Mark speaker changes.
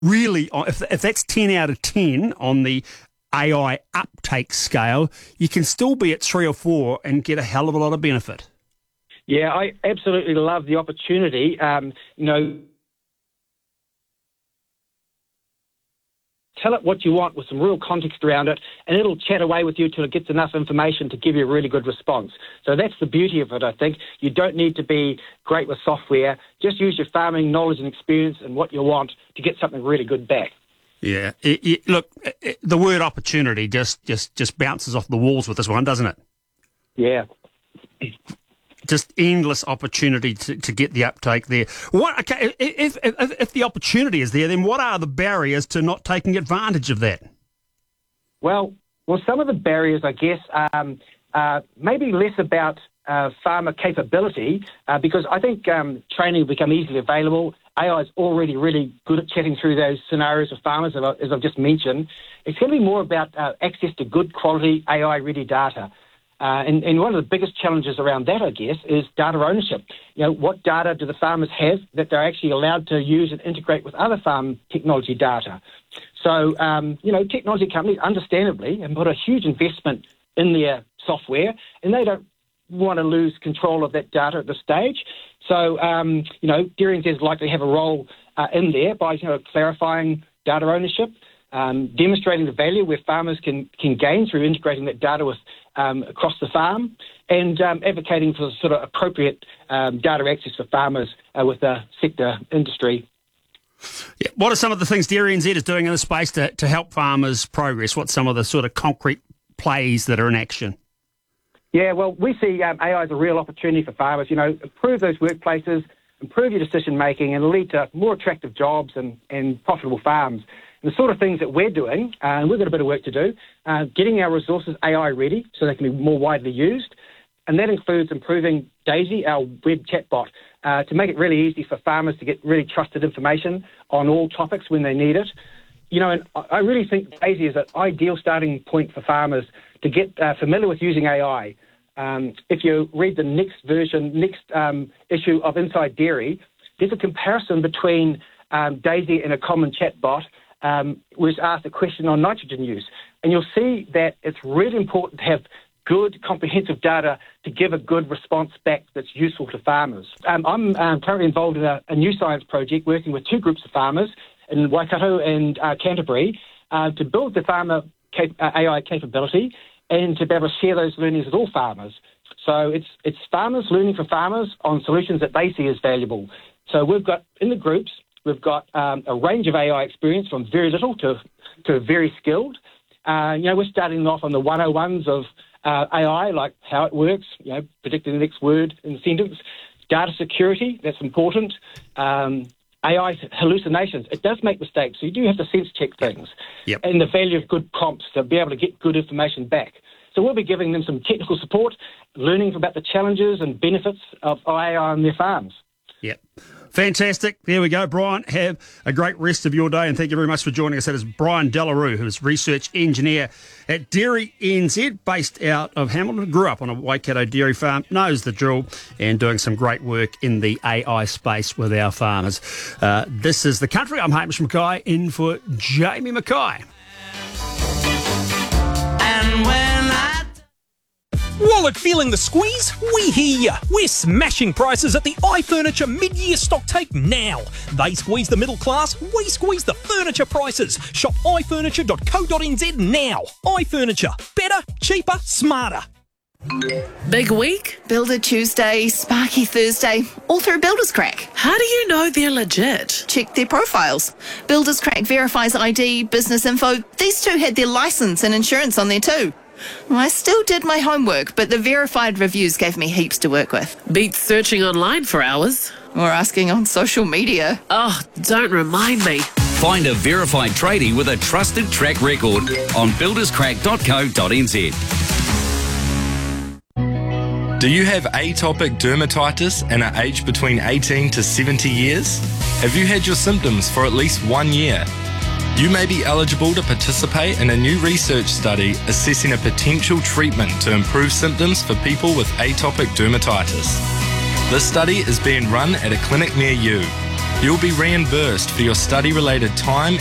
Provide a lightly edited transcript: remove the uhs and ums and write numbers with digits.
Speaker 1: really, if that's 10 out of 10 on the AI uptake scale, you can still be at 3 or 4 and get a hell of a lot of benefit.
Speaker 2: Yeah, I absolutely love the opportunity. Tell it what you want with some real context around it, and it'll chat away with you till it gets enough information to give you a really good response. So that's the beauty of it, I think. You don't need to be great with software. Just use your farming knowledge and experience and what you want to get something really good back.
Speaker 1: Yeah. Look, the word opportunity just bounces off the walls with this one, doesn't it?
Speaker 2: Yeah.
Speaker 1: Just endless opportunity to get the uptake there. Okay, if the opportunity is there, then what are the barriers to not taking advantage of that?
Speaker 2: Well, some of the barriers, I guess, maybe less about farmer capability, because I think training will become easily available. AI is already really good at chatting through those scenarios with farmers, as I've just mentioned. It's going to be more about access to good quality AI-ready data. And one of the biggest challenges around that, I guess, is data ownership. What data do the farmers have that they're actually allowed to use and integrate with other farm technology data? So, technology companies, understandably, have put a huge investment in their software, and they don't want to lose control of that data at this stage. So, Dairy NZ is likely to have a role in there by, clarifying data ownership, demonstrating the value where farmers can gain through integrating that data with across the farm, and advocating for sort of appropriate data access for farmers with the sector industry.
Speaker 1: Yeah. What are some of the things Dairy NZ is doing in the space to help farmers progress? What's some of the sort of concrete plays that are in action?
Speaker 2: Yeah, well, we see AI as a real opportunity for farmers. Improve those workplaces, improve your decision-making, and lead to more attractive jobs and profitable farms. And the sort of things that we're doing, and we've got a bit of work to do, getting our resources AI-ready so they can be more widely used. And that includes improving Daisy, our web chatbot, to make it really easy for farmers to get really trusted information on all topics when they need it. And I really think Daisy is an ideal starting point for farmers to get familiar with using AI. If you read the next issue of Inside Dairy, there's a comparison between Daisy and a common chatbot, was asked a question on nitrogen use. And you'll see that it's really important to have good, comprehensive data to give a good response back that's useful to farmers. I'm currently involved in a new science project working with 2 groups of farmers in Waikato and Canterbury to build the farmer AI capability and to be able to share those learnings with all farmers. So it's farmers learning from farmers on solutions that they see as valuable. So we've got, in the groups, we've got a range of AI experience from very little to very skilled. We're starting off on the 101s of AI, like how it works, predicting the next word in the sentence. Data security, that's important. AI hallucinations, it does make mistakes, so you do have to sense check things.
Speaker 1: Yep.
Speaker 2: And the value of good prompts to be able to get good information back. So we'll be giving them some technical support, learning about the challenges and benefits of AI on their farms.
Speaker 1: Yep. Fantastic. There we go, Brian. Have a great rest of your day, and thank you very much for joining us. That is Brian Delarue, who is research engineer at Dairy NZ, based out of Hamilton. Grew up on a Waikato dairy farm, knows the drill, and doing some great work in the AI space with our farmers. This is The Country. I'm Hamish Mackay, in for Jamie Mackay.
Speaker 3: And when
Speaker 4: Wallet feeling the squeeze? We hear ya. We're smashing prices at the iFurniture mid-year stock take now. They squeeze the middle class, we squeeze the furniture prices. Shop ifurniture.co.nz now. iFurniture. Better, cheaper, smarter.
Speaker 3: Big week?
Speaker 5: Builder Tuesday, Sparky Thursday, all through Builders Crack.
Speaker 3: How do you know they're legit?
Speaker 5: Check their profiles. Builders Crack verifies ID, business info. These two had their license and insurance on there too. I still did my homework, but the verified reviews gave me heaps to work with.
Speaker 3: Beats searching online for hours.
Speaker 5: Or asking on social media.
Speaker 3: Oh, don't remind me.
Speaker 6: Find a verified tradie with a trusted track record on builderscrack.co.nz.
Speaker 7: Do you have atopic dermatitis and are aged between 18 to 70 years? Have you had your symptoms for at least 1 year? You may be eligible to participate in a new research study assessing a potential treatment to improve symptoms for people with atopic dermatitis. This study is being run at a clinic near you. You'll be reimbursed for your study-related time